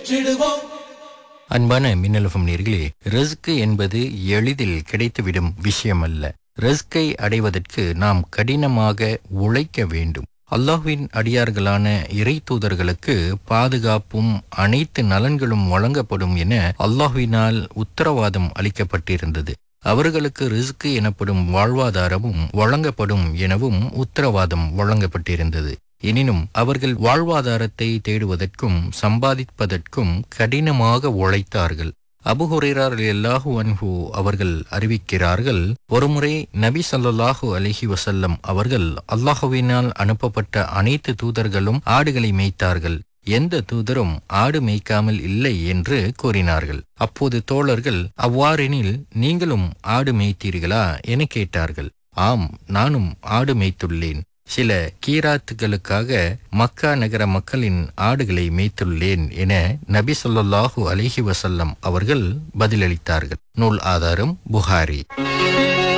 அன்பான மின்னலஃபம் நேர்களே, ரிஸ்க் என்பது எளிதில் கிடைத்துவிடும் விஷயம் அல்ல. ரிஸ்கை அடைவதற்கு நாம் கடினமாக உழைக்க வேண்டும். அல்லாஹ்வின் அடியார்களான இறை தூதர்களுக்கு பாதுகாப்பும் அனைத்து நலன்களும் வழங்கப்படும் என அல்லாஹ்வினால் உத்தரவாதம் அளிக்கப்பட்டிருந்தது. அவர்களுக்கு ரிஸ்க் எனப்படும் வாழ்வாதாரமும் வழங்கப்படும் எனவும் உத்தரவாதம் வழங்கப்பட்டிருந்தது. எனினும் அவர்கள் வாழ்வாதாரத்தை தேடுவதற்கும் சம்பாதிப்பதற்கும் கடினமாக உழைத்தார்கள். அபூ ஹுரைரா ரலியல்லாஹு அன்ஹு அவர்கள் அறிவிக்கிறார்கள், ஒருமுறை நபி ஸல்லல்லாஹு அலைஹி வஸல்லம் அவர்கள் அல்லாஹ்வினால் அனுப்பப்பட்ட அனைத்து தூதர்களும் ஆடுகளை மேய்த்தார்கள், எந்த தூதரும் ஆடு மேய்க்காமல் இல்லை என்று கூறினார்கள். அப்போது தோழர்கள், அவ்வாறெனில் நீங்களும் ஆடு மேய்த்தீர்களா என கேட்டார்கள். ஆம், நானும் ஆடு மேய்த்துள்ளேன். சில கீராத்துகளுக்காக மக்கா நகர மக்களின் ஆடுகளை மேய்த்துள்ளேன் என நபி ஸல்லல்லாஹு அலைஹி வஸல்லம் அவர்கள் பதிலளித்தார்கள். நூல் ஆதாரம் புகாரி.